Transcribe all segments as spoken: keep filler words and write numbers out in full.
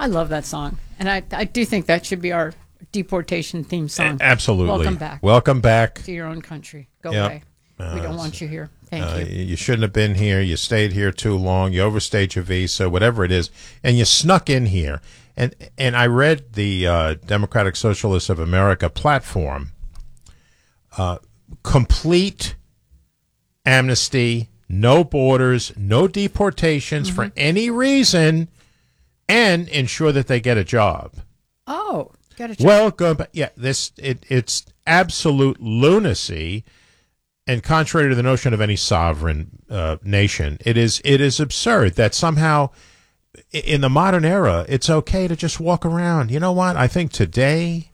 I love that song. And I, I do think that should be our deportation theme song. Absolutely. Welcome back. Welcome back. To your own country. Go Yep. away. Uh, we don't want you here. Thank uh, you. You shouldn't have been here. You stayed here too long. You overstayed your visa, whatever it is. And you snuck in here. And and I read the uh, Democratic Socialists of America platform. Uh, complete amnesty, no borders, no deportations mm-hmm. for any reason, and ensure that they get a job. Oh, got a job. Welcome. Yeah, this it, it's absolute lunacy. And contrary to the notion of any sovereign uh, nation, it is it is absurd that somehow in the modern era, it's okay to just walk around. You know what? I think today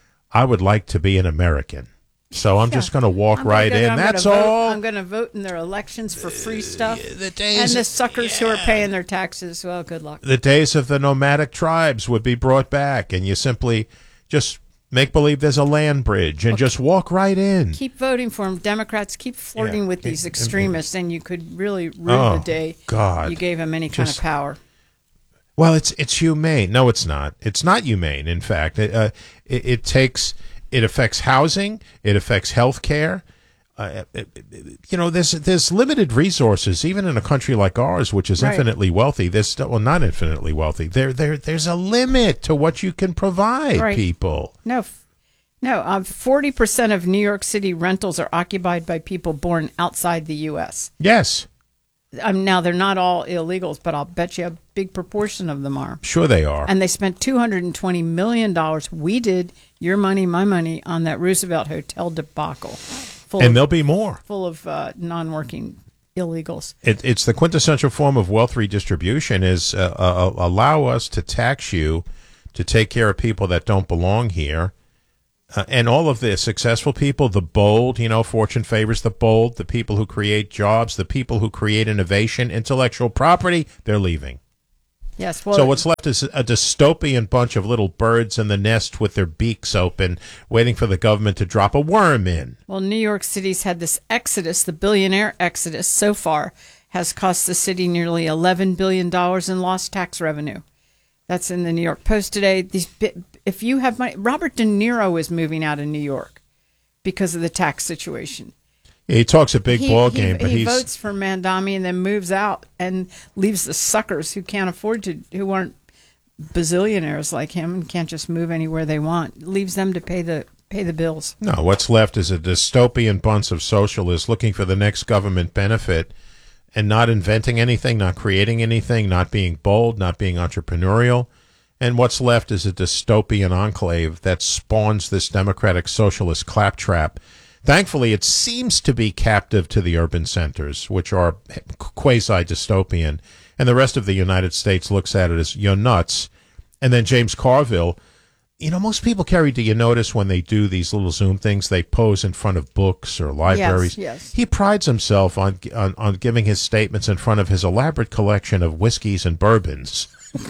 I would like to be an American. So I'm yeah. just going to walk I'm right gonna, in. I'm That's vote, all. I'm going to vote in their elections for free stuff. Uh, the days, and the suckers yeah. who are paying their taxes, well, good luck. The days of the nomadic tribes would be brought back, and you simply just make believe there's a land bridge and okay. just walk right in. Keep voting for them. Democrats keep flirting yeah. with these extremists, and you could really ruin oh, the day God. you gave them any kind just, of power. Well, it's it's humane. No, it's not. It's not humane. In fact, it, uh, it, it takes it affects housing. It affects health care. Uh, it, it, you know, there's there's limited resources, even in a country like ours, which is right. infinitely wealthy. There's still, well, not infinitely wealthy. There, there, there's a limit to what you can provide right. people. No, no. Um, Forty percent of New York City rentals are occupied by people born outside the U S Yes. Um, now they're not all illegals, but I'll bet you a big proportion of them are. Sure, they are. And they spent two hundred twenty million dollars. We did your money, my money on that Roosevelt Hotel debacle. Full and of, there'll be more. Full of uh, non-working illegals. It, it's the quintessential form of wealth redistribution is uh, uh, allow us to tax you to take care of people that don't belong here. Uh, and all of the successful people, the bold, you know, fortune favors the bold, the people who create jobs, the people who create innovation, intellectual property, they're leaving. Yes. Well, so what's left is a dystopian bunch of little birds in the nest with their beaks open, waiting for the government to drop a worm in. Well, New York City's had this exodus, the billionaire exodus so far, has cost the city nearly eleven billion dollars in lost tax revenue. That's in the New York Post today. These, if you have money, Robert De Niro is moving out of New York because of the tax situation. He talks a big he, ball he, game, but he he's votes for Mandami and then moves out and leaves the suckers who can't afford to, who aren't bazillionaires like him and can't just move anywhere they want. Leaves them to pay the pay the bills. No, what's left is a dystopian bunch of socialists looking for the next government benefit and not inventing anything, not creating anything, not being bold, not being entrepreneurial. And what's left is a dystopian enclave that spawns this democratic socialist claptrap. Thankfully, it seems to be captive to the urban centers, which are quasi-dystopian, and the rest of the United States looks at it as, you're nuts. And then James Carville, you know, most people, Kerry, do you notice when they do these little Zoom things, they pose in front of books or libraries? Yes, yes. He prides himself on, on, on giving his statements in front of his elaborate collection of whiskeys and bourbons.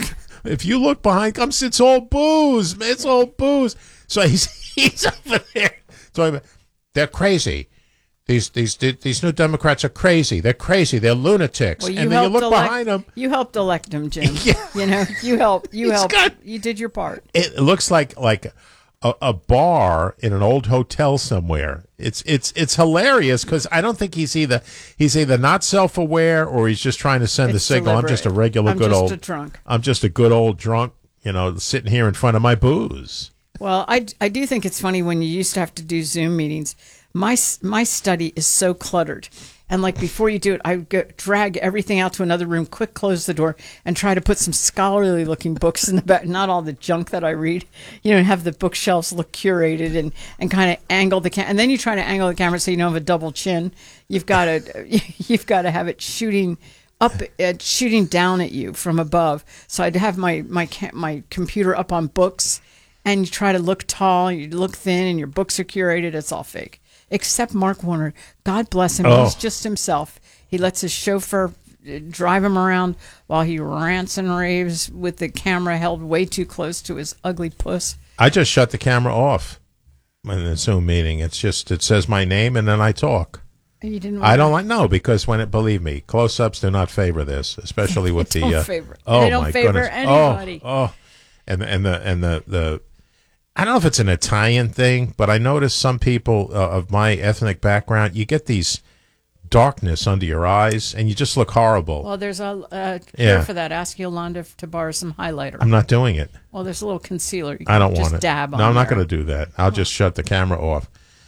If you look behind, comes it's all booze. It's all booze. So he's, he's over there talking about, they're crazy. These these these new Democrats are crazy. They're crazy. They're lunatics. Well, you and then you look elect, behind them. You helped elect them, Jim. Yeah. You know, you helped. You He's helped. got- you did your part. It looks like like a, a bar in an old hotel somewhere. It's it's it's hilarious because I don't think he's either he's either not self-aware or he's just trying to send It's the signal. deliberate. I'm just a regular I'm good just old a drunk. I'm just a good old drunk. You know, sitting here in front of my booze. Well, I, I do think it's funny when you used to have to do Zoom meetings. My my study is so cluttered. And like before you do it, I go, drag everything out to another room, quick close the door, and try to put some scholarly looking books in the back, not all the junk that I read. You know, have the bookshelves look curated and, and kind of angle the camera. And then you try to angle the camera so you don't have a double chin. You've got to you've got to have it shooting up, uh, shooting down at you from above. So I'd have my my my computer up on books, and you try to look tall, you look thin, and your books are curated. It's all fake. Except Mark Warner. God bless him. Oh. He's just himself. He lets his chauffeur drive him around while he rants and raves with the camera held way too close to his ugly puss. I just shut the camera off in the Zoom meeting. It's just it says my name and then I talk. You didn't. I don't like no because when it believe me, close ups do not favor this, especially with they the don't uh, favor. oh They don't my favor goodness. anybody. Oh, oh. and and the and the the. I don't know if it's an Italian thing, but I notice some people uh, of my ethnic background, you get these darkness under your eyes, and you just look horrible. Well, there's a uh, cure Yeah. for that. Ask Yolanda to borrow some highlighter. I'm not doing it. Well, there's a little concealer. You can I don't just want it. dab on No, I'm not there. going to do that. I'll just shut the camera off.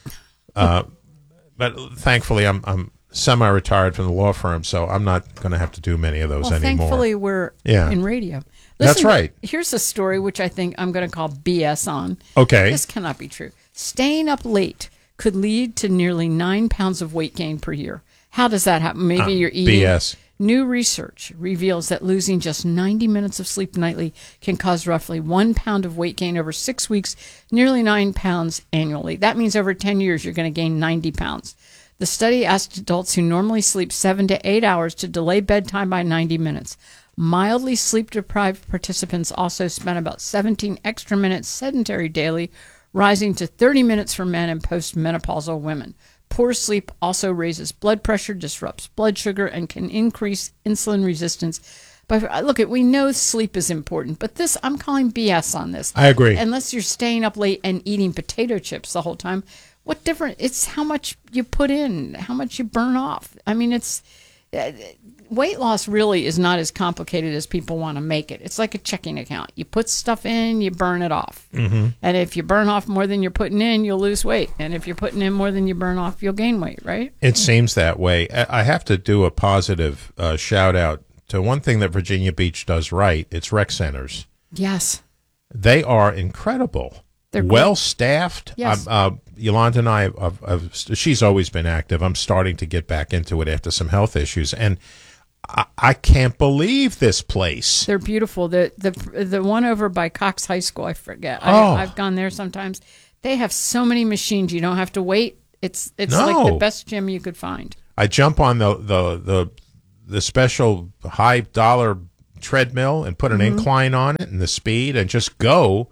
Uh, but thankfully, I'm I'm semi-retired from the law firm, so I'm not going to have to do many of those Well, anymore. thankfully, we're Yeah. in radio. That's Listen, right. Here's a story which I think I'm going to call B S on. Okay. This cannot be true. Staying up late could lead to nearly nine pounds of weight gain per year. How does that happen? Maybe Uh, you're eating. B S. New research reveals that losing just ninety minutes of sleep nightly can cause roughly one pound of weight gain over six weeks, nearly nine pounds annually. That means over ten years, you're going to gain ninety pounds. The study asked adults who normally sleep seven to eight hours to delay bedtime by ninety minutes. Mildly sleep-deprived participants also spent about seventeen extra minutes sedentary daily, rising to thirty minutes for men and postmenopausal women. Poor sleep also raises blood pressure, disrupts blood sugar, and can increase insulin resistance. But look, we know sleep is important, but this, I'm calling B S on this. I agree. Unless you're staying up late and eating potato chips the whole time, what different? It's how much you put in, how much you burn off. I mean, it's uh, weight loss really is not as complicated as people want to make it. It's like a checking account. You put stuff in, you burn it off. Mm-hmm. And if you burn off more than you're putting in, you'll lose weight. And if you're putting in more than you burn off, you'll gain weight, right? It seems that way. I I have to do a positive uh, shout out to one thing that Virginia Beach does right. It's rec centers. Yes. They are incredible. They're great. Well staffed. Yes. Uh, Yolanda and I, have, have, she's always been active. I'm starting to get back into it after some health issues, and I, I can't believe this place. They're beautiful. The the the one over by Cox High School, I forget. Oh. I, I've gone there sometimes. They have so many machines. You don't have to wait. It's it's No. like the best gym you could find. I jump on the the the, the special high dollar treadmill and put an Mm-hmm. incline on it and the speed and just go.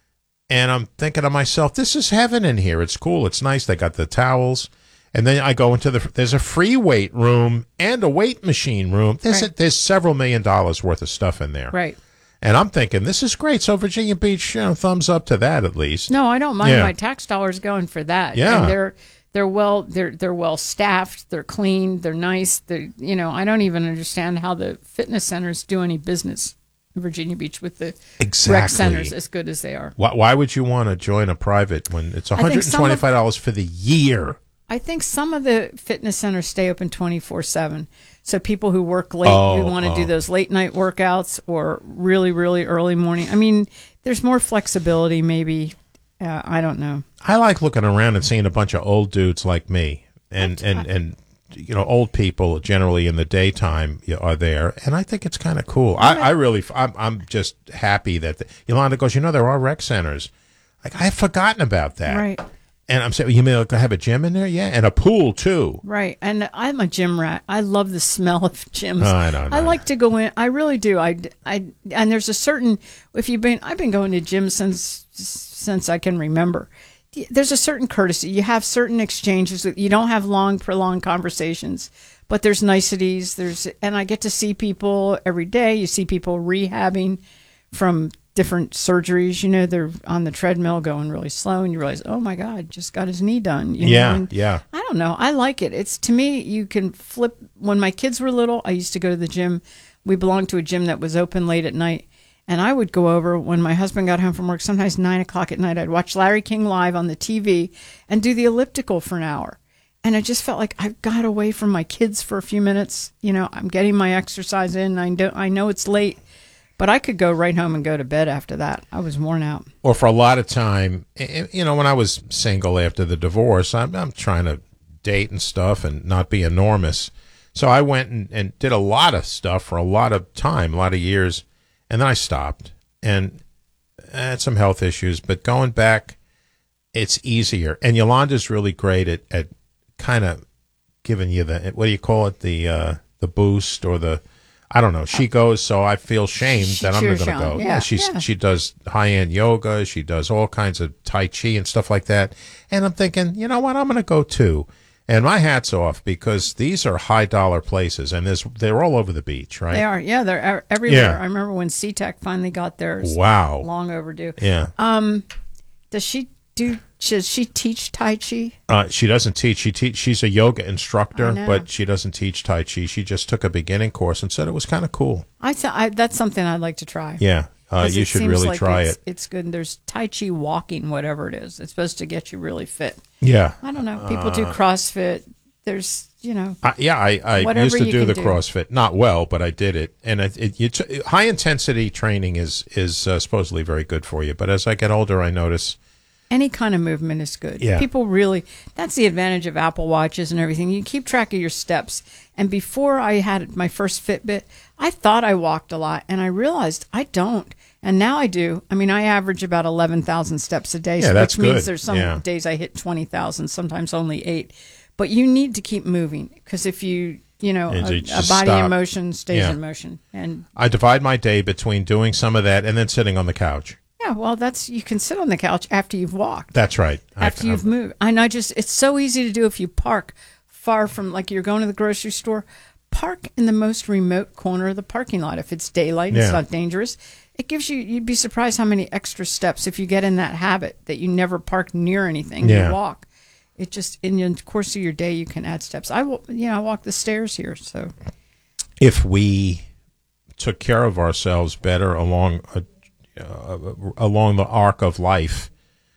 And I'm thinking to myself, this is heaven in here. It's cool. It's nice. They got the towels. And then I go into the, there's a free weight room and a weight machine room. There's, Right. a, there's several million dollars worth of stuff in there. Right. And I'm thinking, this is great. So Virginia Beach, you know, thumbs up to that at least. No, I don't mind Yeah. my tax dollars going for that. Yeah. And they're they're well they're they're well staffed, they're clean, they're nice. They're you know, I don't even understand how the fitness centers do any business in Virginia Beach with the Exactly. rec centers as good as they are. Why, why would you want to join a private when it's think one hundred twenty-five some dollars for the year? I think some of the fitness centers stay open twenty-four seven. So people who work late, Oh, who want to oh. do those late night workouts or really, really early morning. I mean, there's more flexibility maybe. Uh, I don't know. I like looking around and seeing a bunch of old dudes like me, and and and you know, old people generally in the daytime are there, and I think it's kind of cool. I, I really, I'm I'm just happy that the, Yolanda goes. You know, there are rec centers. Like I had forgotten about that. Right. And I'm saying, you mean like, have a gym in there? Yeah, and a pool too. Right. And I'm a gym rat. I love the smell of gyms. Oh, I don't know. I like to go in. I really do. I, I, and there's a certain, if you've been, I've been going to gyms since, since I can remember. There's a certain courtesy. You have certain exchanges. You don't have long, prolonged conversations, but there's niceties. There's, and I get to see people every day. You see people rehabbing from different surgeries. You know, they're on the treadmill going really slow, and you realize, oh my God, just got his knee done. You Yeah, know? And yeah. I don't know. I like it. It's, to me, you can flip. When my kids were little, I used to go to the gym. We belonged to a gym that was open late at night. And I would go over when my husband got home from work, sometimes nine o'clock at night. I'd watch Larry King live on the T V and do the elliptical for an hour. And I just felt like I've got away from my kids for a few minutes. You know, I'm getting my exercise in. I don't, I know it's late, but I could go right home and go to bed after that. I was worn out. Or for a lot of time, eh, you know, when I was single after the divorce, I'm, I'm trying to date and stuff and not be enormous. So I went and, and did a lot of stuff for a lot of time, a lot of years. And then I stopped and I had some health issues, but going back, it's easier. And Yolanda's really great at, at kind of giving you the, what do you call it? The, uh, the boost or the, I don't know. She goes, so I feel shamed She that I'm not cheers going to you on. go. Yeah, she's, yeah. she does high-end yoga. She does all kinds of Tai Chi and stuff like that. And I'm thinking, you know what? I'm going to go too. And my hat's off, because these are high dollar places, and there's, they're all over the beach, right? They are. Yeah, they're e- everywhere. Yeah. I remember when SeaTac finally got theirs. Wow. Long overdue. Yeah. Um, does she do? Does she teach Tai Chi? Uh, she doesn't teach. She teach. She's a yoga instructor, I know. but she doesn't teach Tai Chi. She just took a beginning course and said it was kind of cool. I, th- I that's something I'd like to try. Yeah, uh, 'Cause you it should seems really like try it's, it. It's good. And there's Tai Chi walking, whatever it is. It's supposed to get you really fit. Yeah. I don't know. People do CrossFit. There's, you know. Uh, yeah, I, I Whatever used to you do can the do. CrossFit. Not well, but I did it. And it, it, you t- high intensity training is is uh, supposedly very good for you. But as I get older, I notice. Any kind of movement is good. Yeah. People really, that's the advantage of Apple Watches and everything. You keep track of your steps. And before I had my first Fitbit, I thought I walked a lot, and I realized I don't. And now I do. I mean, I average about eleven thousand steps a day, Yeah, so that's which means good. there's some Yeah. days I hit twenty thousand, sometimes only eight. But you need to keep moving, because if you, you know, And a, you a just body stop. in motion stays Yeah. in motion. And I divide my day between doing some of that and then sitting on the couch. yeah, well, that's, you can sit on the couch after you've walked. That's right. After I, you've moved. And I just, it's so easy to do if you park far from, like you're going to the grocery store, park in the most remote corner of the parking lot. If it's daylight, Yeah. it's not dangerous. It gives you, you'd be surprised how many extra steps if you get in that habit that you never park near anything, Yeah. you walk. It just, in the course of your day, you can add steps. I will, you know, I walk the stairs here, so. if we took care of ourselves better along a, uh, along the arc of life,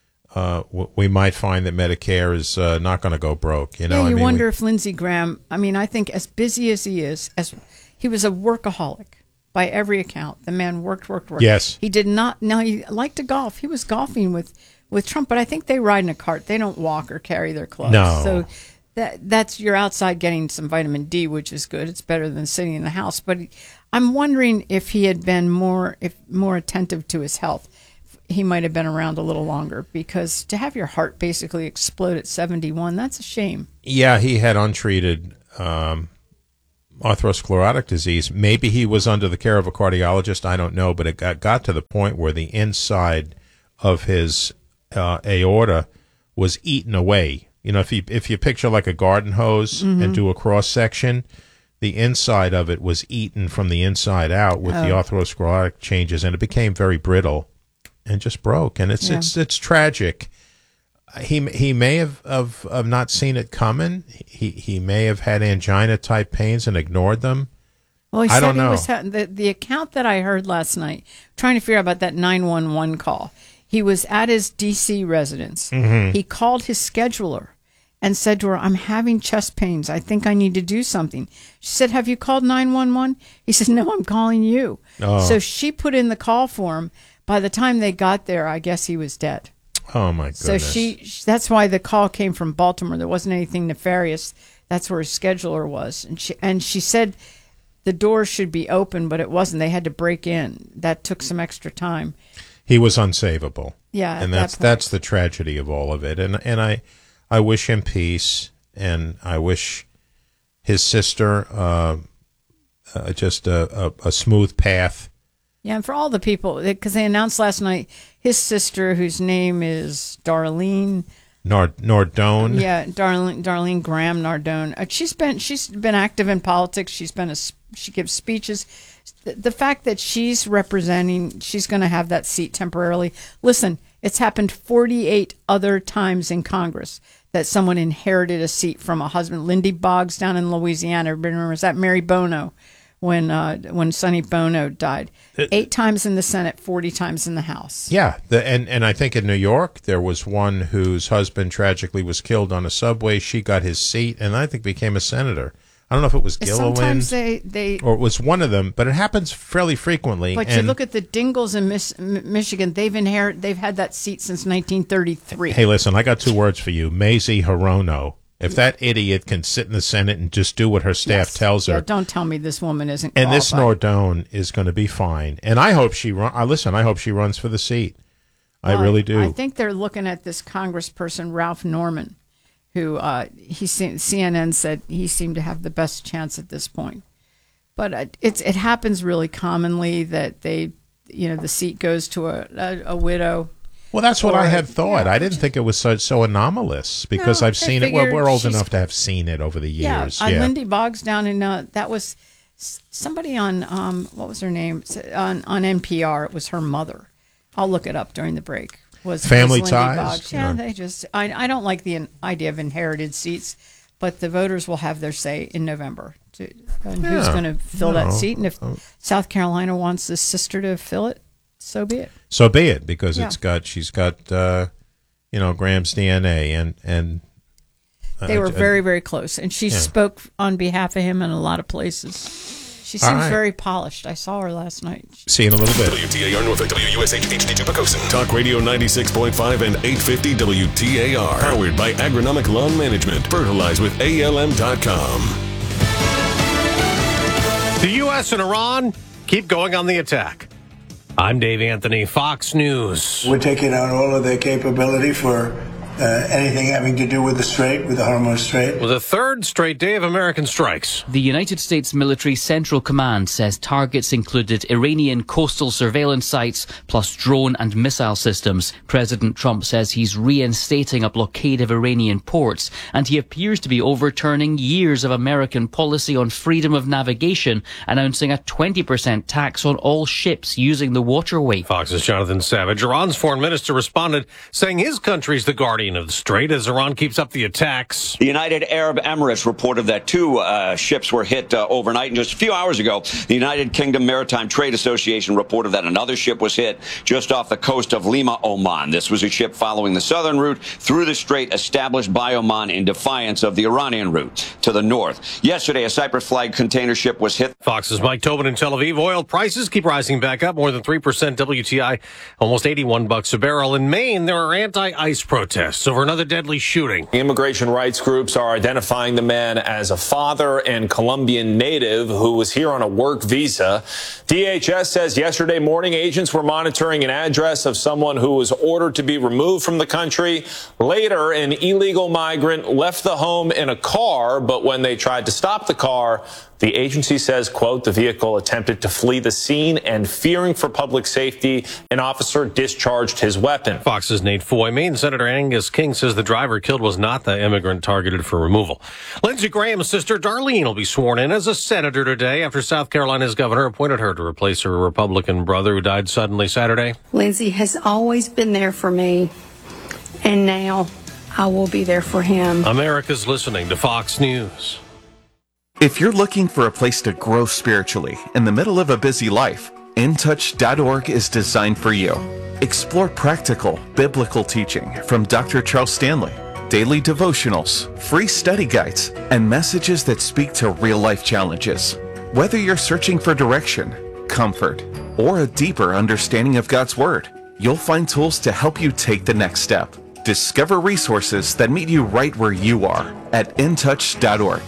uh, w- we might find that Medicare is uh, not going to go broke. You know, Yeah, you I mean, wonder we- if Lindsey Graham, I mean, I think as busy as he is, as he was a workaholic by every account. The man worked, worked, worked. Yes. He did not, now he liked to golf. He was golfing with, with Trump, but I think they ride in a cart. They don't walk or carry their clubs. No. So that that's, you're outside getting some vitamin D, which is good. It's better than sitting in the house. But he, I'm wondering if he had been more, if more attentive to his health, he might have been around a little longer, because to have your heart basically explode at seventy-one, that's a shame. yeah, he had untreated um, atherosclerotic disease. Maybe he was under the care of a cardiologist. I don't know, but it got, got to the point where the inside of his uh, aorta was eaten away. You know, if you if you picture like a garden hose Mm-hmm. and do a cross section, the inside of it was eaten from the inside out with the Oh. atherosclerotic changes, and it became very brittle and just broke. And it's Yeah. it's it's tragic. He he may have, have have not seen it coming. He he may have had angina type pains and ignored them. Well, he I said don't he know. was ha- the the account that I heard last night, trying to figure out about that nine one one call. He was at his D C residence. Mm-hmm. He called his scheduler and said to her, "I'm having chest pains. I think I need to do something." She said, "Have you called nine one one?" He said, "No, I'm calling you." Oh. So she put in the call for him. By the time they got there, I guess he was dead. Oh my goodness! So she, that's why the call came from Baltimore. There wasn't anything nefarious. That's where his scheduler was. And she, and she said the door should be open, but it wasn't. They had to break in. That took some extra time. he was unsavable. Yeah, at and that that's point. that's the tragedy of all of it. And and I I wish him peace, and I wish his sister uh, uh, just a, a, a smooth path. Yeah, and for all the people, because they announced last night his sister, whose name is Darlene. Nord Nordone. Yeah, Darlene Darlene Graham Nardone. Uh, she's been she's been active in politics. She's been a s- she gives speeches. The, the fact that she's representing, she's going to have that seat temporarily. Listen, it's happened forty-eight other times in Congress that someone inherited a seat from a husband. Lindy Boggs down in Louisiana. Everybody remembers that. Mary Bono, when uh, when Sonny Bono died. Eight times in the Senate, forty times in the House. Yeah, the, and and I think in New York there was one whose husband tragically was killed on a subway. She got his seat, and I think became a senator. I don't know if it was Sometimes Gilliland they, they or it was one of them, but it happens fairly frequently. But and you look at the Dingles in Mis- M- Michigan; they've inherit, they've had that seat since nineteen thirty-three. Hey, listen, I got two words for you: Mazie Hirono. If that idiot can sit in the Senate and just do what her staff Yes. tells her, Yeah, don't tell me this woman isn't. and this qualified. Nordone is going to be fine. And I hope she run. I listen. I hope she runs for the seat. I Well, really do. I think they're looking at this Congressperson Ralph Norman, who uh, he se- C N N said he seemed to have the best chance at this point. But uh, it's it happens really commonly that they, you know, the seat goes to a, a, a widow. Well, that's what Or- I had thought. yeah. I didn't think it was so, so anomalous because No, I've they seen it. Well, figured we're old she's- enough to have seen it over the Yeah, years. uh, Yeah. Lindy Boggs down in uh, that was s- somebody on um, what was her name S- on on N P R. It was her mother. I'll look it up during the break. Was Family was Lindy Ties? Boggs. Yeah, Yeah. they just. I I don't like the in- idea of inherited seats, but the voters will have their say in November. To, and who's Yeah. going to fill No. that seat? And if South Carolina wants this sister to fill it, so be it. So be it, because Yeah. it's got she's got uh, you know Graham's D N A, and and uh, They were uh, very, very close, and she Yeah. spoke on behalf of him in a lot of places. She All seems right. very polished. I saw her last night. See you in a little bit. W T A R Norfolk, W U S H, H D two Pocosin. Talk Radio ninety-six point five and eight fifty W T A R. Powered by Agronomic Lawn Management. Fertilize with A L M dot com. The U S and Iran keep going on the attack. I'm Dave Anthony, Fox News. We're taking out all of their capability for uh, anything having to do with the Strait, with the Hormuz Strait. With a third straight day of American strikes. The United States Military Central Command says targets included Iranian coastal surveillance sites plus drone and missile systems. President Trump says he's reinstating a blockade of Iranian ports, and he appears to be overturning years of American policy on freedom of navigation, announcing a twenty percent tax on all ships using the waterway. Fox's Jonathan Savage. Iran's foreign minister responded, saying his country's the guardian of the strait as Iran keeps up the attacks. The United Arab Emirates reported that two uh, ships were hit uh, overnight. And just a few hours ago, the United Kingdom Maritime Trade Association reported that another ship was hit just off the coast of Lima, Oman. This was a ship following the southern route through the strait established by Oman in defiance of the Iranian route to the north. Yesterday, a Cyprus-flagged container ship was hit. Fox's Mike Tobin in Tel Aviv. Oil prices keep rising back up more than three percent. W T I, almost eighty-one bucks a barrel. In Maine, there are anti-ICE protests over another deadly shooting. Immigration rights groups are identifying the man as a father and Colombian native who was here on a work visa. D H S says yesterday morning agents were monitoring an address of someone who was ordered to be removed from the country. Later, an illegal migrant left the home in a car, but when they tried to stop the car, the agency says, quote, the vehicle attempted to flee the scene, and fearing for public safety, an officer discharged his weapon. Fox's Nate Foy. Maine Senator Angus King says the driver killed was not the immigrant targeted for removal. Lindsey Graham's sister Darlene will be sworn in as a senator today after South Carolina's governor appointed her to replace her Republican brother who died suddenly Saturday. Lindsey has always been there for me, and now I will be there for him. America's listening to Fox News. If you're looking for a place to grow spiritually in the middle of a busy life, in touch dot org is designed for you. Explore practical, biblical teaching from Doctor Charles Stanley, daily devotionals, free study guides, and messages that speak to real-life challenges. Whether you're searching for direction, comfort, or a deeper understanding of God's Word, you'll find tools to help you take the next step. Discover resources that meet you right where you are at in touch dot org.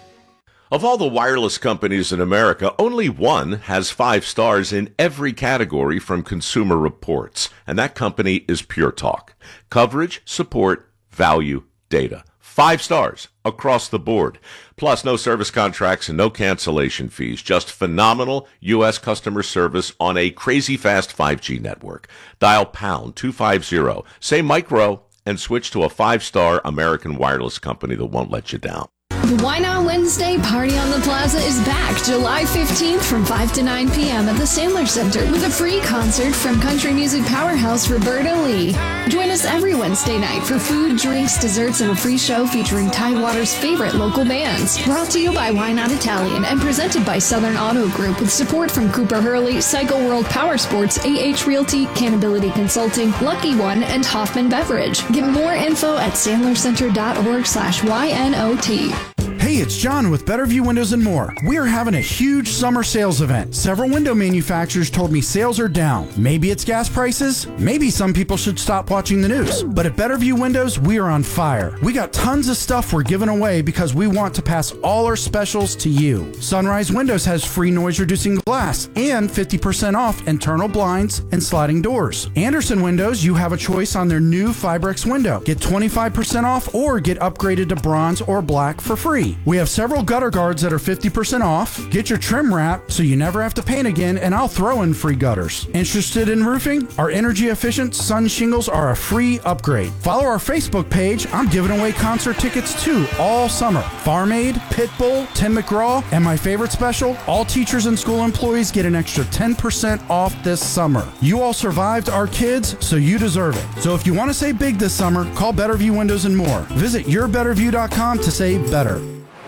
Of all the wireless companies in America, only one has five stars in every category from Consumer Reports, and that company is Pure Talk. Coverage, support, value, data. Five stars across the board. Plus, no service contracts and no cancellation fees. Just phenomenal U S customer service on a crazy fast five G network. Dial pound two fifty, say micro, and switch to a five-star American wireless company that won't let you down. The Why Not Wednesday Party on the Plaza is back July fifteenth from five to nine p.m. at the Sandler Center with a free concert from country music powerhouse Roberta Lee. Join us every Wednesday night for food, drinks, desserts, and a free show featuring Tidewater's favorite local bands. Brought to you by Why Not Italian and presented by Southern Auto Group with support from Cooper Hurley, Cycle World Power Sports, A H Realty, Canability Consulting, Lucky One, and Hoffman Beverage. Get more info at sandler center dot org slash Y N O T. Hey, it's John with Better View Windows and More. We are having a huge summer sales event. Several window manufacturers told me sales are down. Maybe it's gas prices. Maybe some people should stop watching the news. But at Better View Windows, we are on fire. We got tons of stuff we're giving away because we want to pass all our specials to you. Sunrise Windows has free noise-reducing glass and fifty percent off internal blinds and sliding doors. Anderson Windows, you have a choice on their new Fibrex window. Get twenty-five percent off or get upgraded to bronze or black for free. We have several gutter guards that are fifty percent off. Get your trim wrap so you never have to paint again, and I'll throw in free gutters. Interested in roofing? Our energy efficient Sun shingles are a free upgrade. Follow our Facebook page. I'm giving away concert tickets too all summer. Farm Aid, Pitbull, Tim McGraw, and my favorite special, all teachers and school employees get an extra ten percent off this summer. You all survived our kids, so you deserve it. So if you want to say big this summer, call Betterview Windows and More. Visit your better view dot com to say better.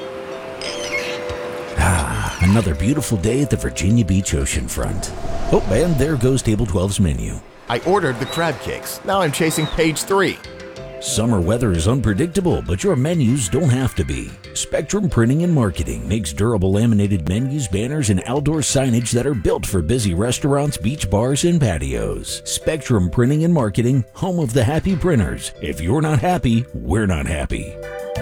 Ah, another beautiful day at the Virginia Beach oceanfront. Oh, and there goes Table twelve's menu. I ordered the crab cakes. Now I'm chasing page three. Summer weather is unpredictable, but your menus don't have to be. Spectrum Printing and Marketing makes durable laminated menus, banners, and outdoor signage that are built for busy restaurants, beach bars, and patios. Spectrum Printing and Marketing, home of the happy printers. If you're not happy, we're not happy.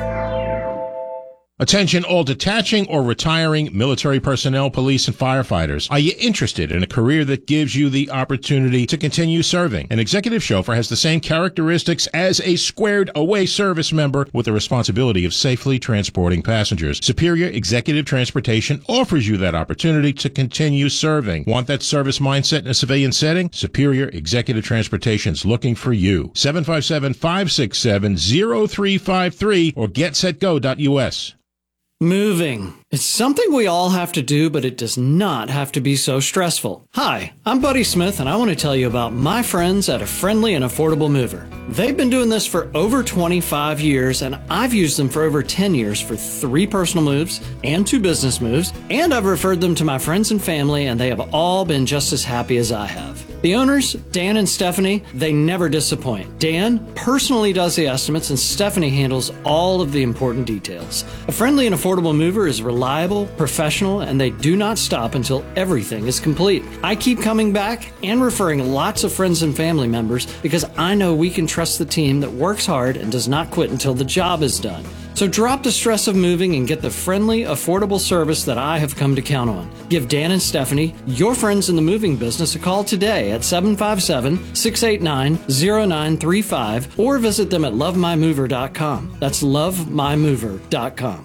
Attention all detaching or retiring military personnel, police, and firefighters. Are you interested in a career that gives you the opportunity to continue serving? An executive chauffeur has the same characteristics as a squared away service member with the responsibility of safely transporting passengers. Superior Executive Transportation offers you that opportunity to continue serving. Want that service mindset in a civilian setting? Superior Executive Transportation is looking for you. seven five seven, five six seven, zero three five three or get set go dot U S. Moving. It's something we all have to do, but it does not have to be so stressful. Hi, I'm Buddy Smith, and I want to tell you about my friends at A Friendly and Affordable Mover. They've been doing this for over twenty-five years, and I've used them for over ten years for three personal moves and two business moves, and I've referred them to my friends and family, and they have all been just as happy as I have. The owners, Dan and Stephanie, they never disappoint. Dan personally does the estimates, and Stephanie handles all of the important details. A Friendly and Affordable Mover is reliable, professional, and they do not stop until everything is complete. I keep coming back and referring lots of friends and family members because I know we can trust the team that works hard and does not quit until the job is done. So drop the stress of moving and get the friendly, affordable service that I have come to count on. Give Dan and Stephanie, your friends in the moving business, a call today at seven five seven, six eight nine, zero nine three five or visit them at love my mover dot com. That's love my mover dot com.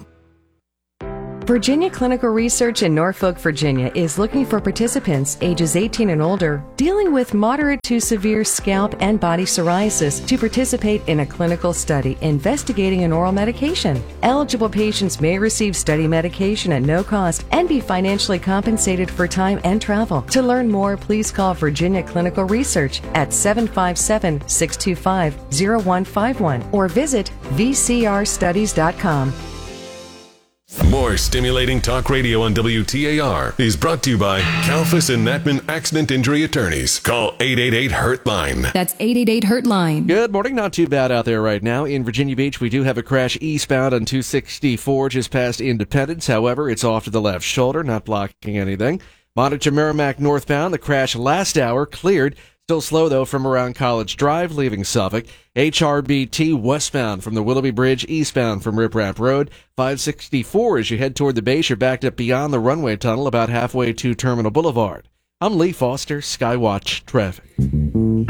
Virginia Clinical Research in Norfolk, Virginia is looking for participants ages eighteen and older dealing with moderate to severe scalp and body psoriasis to participate in a clinical study investigating an oral medication. Eligible patients may receive study medication at no cost and be financially compensated for time and travel. To learn more, please call Virginia Clinical Research at seven five seven, six two five, zero one five one or visit v c r studies dot com. More stimulating talk radio on W T A R is brought to you by Kalfas and Natman Accident Injury Attorneys. Call eight eight eight, hurt line. That's eight eight eight, hurt line. Good morning. Not too bad out there right now. In Virginia Beach, we do have a crash eastbound on two sixty-four just past Independence. However, it's off to the left shoulder, not blocking anything. Monitor Merrimack northbound. The crash last hour cleared. Still slow, though, from around College Drive, leaving Suffolk. H R B T westbound from the Willoughby Bridge, eastbound from Rip Rap Road. five sixty-four as you head toward the base. You're backed up beyond the runway tunnel about halfway to Terminal Boulevard. I'm Lee Foster, Skywatch Traffic.